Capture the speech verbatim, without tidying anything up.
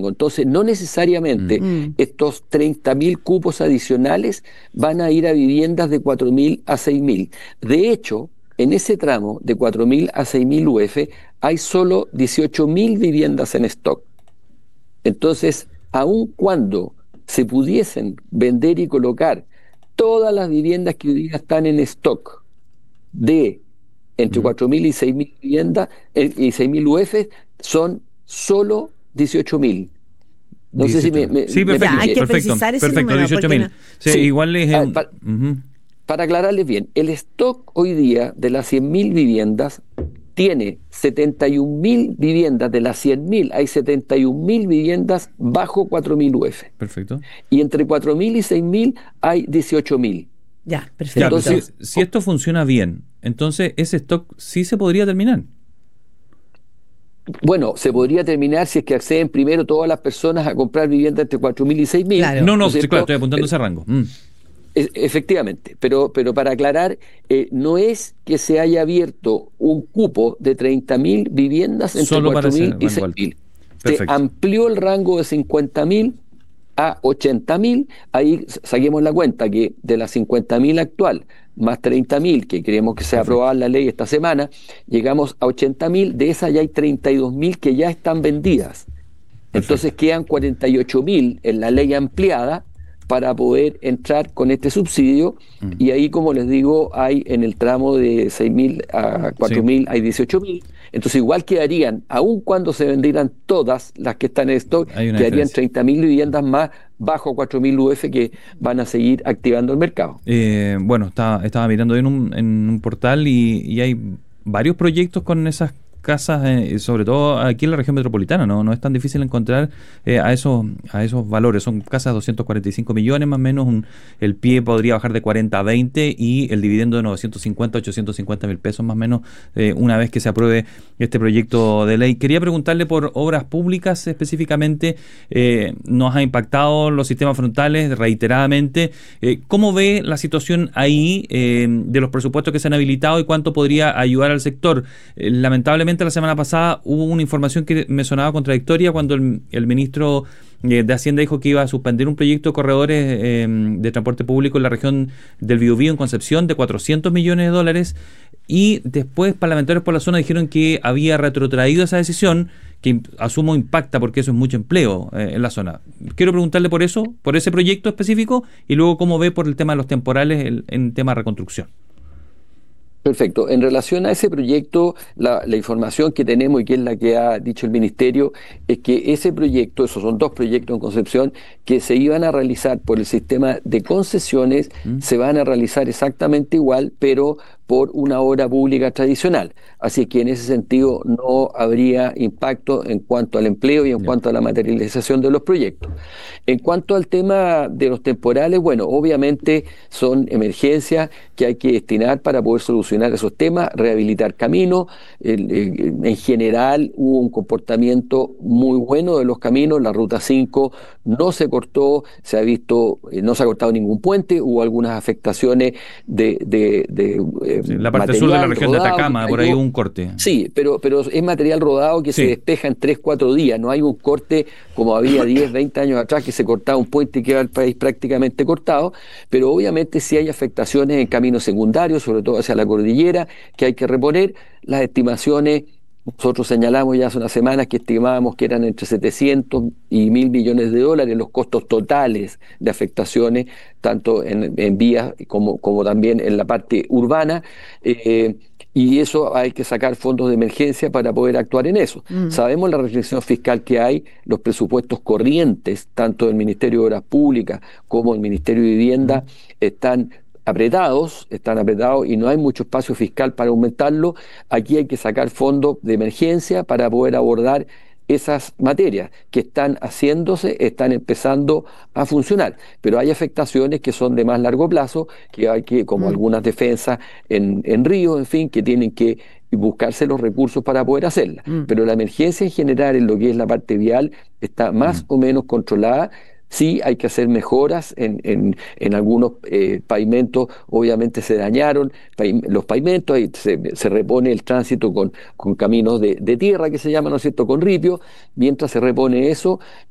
rango. Entonces, no necesariamente Mm. estos treinta mil cupos adicionales van a ir a viviendas de cuatro mil a seis mil. De hecho, en ese tramo de cuatro mil a seis mil U F hay solo dieciocho mil viviendas en stock. Entonces, aun cuando se pudiesen vender y colocar todas las viviendas que hoy día están en stock de entre Mm. cuatro mil y seis mil viviendas eh, y seis mil U F, son solo dieciocho mil. No sé si dieciocho me, mil. me, Sí, me perfecto, Ya, hay que expliqué. perfecto, precisar ese perfecto, número, dieciocho porque mil. no- Sí, Sí. igual es... Ah, eh, pa- ujú. para aclararles bien, el stock hoy día de las cien mil viviendas tiene setenta y un mil viviendas. De las cien mil hay setenta y un mil viviendas bajo cuatro mil U F. Perfecto. Y entre cuatro mil y seis mil hay dieciocho mil. Ya, Ya, perfecto. pero si, Entonces, si esto funciona bien, entonces ese stock sí se podría terminar. bueno, se podría terminar si es que acceden primero todas las personas a comprar viviendas entre cuatro mil y seis mil, Claro. No, ¿no no, es sí, claro, cierto? estoy apuntando Pero, ese rango. Mm. e- efectivamente, pero, pero para aclarar, eh, no es que se haya abierto un cupo de treinta mil viviendas entre Solo para cuatro ese mil y rango alto. seis mil. Se Perfecto. amplió el rango de cincuenta mil a ochenta mil. Ahí s- saquemos la cuenta que de las cincuenta mil actual, más treinta mil, que creemos que se va a Perfecto. aprobar la ley esta semana, llegamos a ochenta mil. De esas ya hay treinta y dos mil que ya están vendidas. Entonces Perfecto. quedan cuarenta y ocho mil en la ley ampliada para poder entrar con este subsidio. Mm. Y ahí, como les digo, hay en el tramo de seis mil a cuatro Sí, mil hay dieciocho mil. Entonces igual quedarían, aun cuando se vendieran todas las que están en stock, hay una quedarían diferencia. treinta mil viviendas más bajo cuatro mil U F que van a seguir activando el mercado. Eh, bueno, estaba, estaba mirando en un, en un portal y, y hay varios proyectos con esas casas, eh, sobre todo aquí en la región metropolitana, no, no es tan difícil encontrar eh, a esos a esos valores. Son casas de doscientos cuarenta y cinco millones más o menos, un- el pie podría bajar de cuarenta a veinte y el dividendo de novecientos cincuenta a ochocientos cincuenta mil pesos más o menos eh, una vez que se apruebe este proyecto de ley. Quería preguntarle por obras públicas específicamente. Eh, nos ha impactado los sistemas frontales reiteradamente. Eh, ¿Cómo ve la situación ahí eh, de los presupuestos que se han habilitado y cuánto podría ayudar al sector? Eh, lamentablemente la semana pasada hubo una información que me sonaba contradictoria cuando el, el ministro eh, de Hacienda dijo que iba a suspender un proyecto de corredores eh, de transporte público en la región del Biobío, en Concepción, de cuatrocientos millones de dólares, y después parlamentarios por la zona dijeron que había retrotraído esa decisión, que asumo impacta porque eso es mucho empleo eh, en la zona. Quiero preguntarle por eso, por ese proyecto específico, y luego cómo ve por el tema de los temporales el, en tema de reconstrucción. Perfecto. En relación a ese proyecto, la, la información que tenemos y que es la que ha dicho el Ministerio, es que ese proyecto, esos son dos proyectos en Concepción, que se iban a realizar por el sistema de concesiones, ¿Mm? se van a realizar exactamente igual, pero por una obra pública tradicional. Así que en ese sentido no habría impacto en cuanto al empleo y en Ya. cuanto a la materialización de los proyectos. En cuanto al tema de los temporales, bueno, obviamente son emergencias que hay que destinar para poder solucionar esos temas, rehabilitar caminos. El- el- en general hubo un comportamiento muy bueno de los caminos. La ruta cinco no se cortó, se ha visto, eh, no se ha cortado ningún puente, hubo algunas afectaciones de, de- de, eh, Sí, la parte sur de la material región de rodado que Atacama, por ahí hubo cayó. un corte. Sí, pero, pero es material rodado que se Sí, despeja en tres cuatro días. No hay un corte como había diez veinte años atrás, que se cortaba un puente y quedaba el país prácticamente cortado. Pero obviamente sí hay afectaciones en caminos secundarios, sobre todo hacia la cordillera, que hay que reponer. Las estimaciones, nosotros señalamos ya hace unas semanas que estimábamos que eran entre setecientos y mil millones de dólares los costos totales de afectaciones, tanto en, en vías como, como también en la parte urbana. Eh, y eso hay que sacar fondos de emergencia para poder actuar en eso. Mm. Sabemos la restricción fiscal que hay, los presupuestos corrientes, tanto del Ministerio de Obras Públicas como del Ministerio de Vivienda, están apretados, están apretados y no hay mucho espacio fiscal para aumentarlo. Aquí hay que sacar fondos de emergencia para poder abordar esas materias que están haciéndose, están empezando a funcionar, pero hay afectaciones que son de más largo plazo, que hay que, como Mm. algunas defensas en, en ríos, en fin, que tienen que buscarse los recursos para poder hacerlas. Mm. Pero la emergencia en general en lo que es la parte vial está más mm, o menos controlada. Sí, hay que hacer mejoras en, en, en algunos eh, pavimentos, obviamente se dañaron pavi- los pavimentos, ahí se, se repone el tránsito con, con caminos de, de tierra que se llaman, ¿no es cierto?, con ripio. Mientras se repone eso,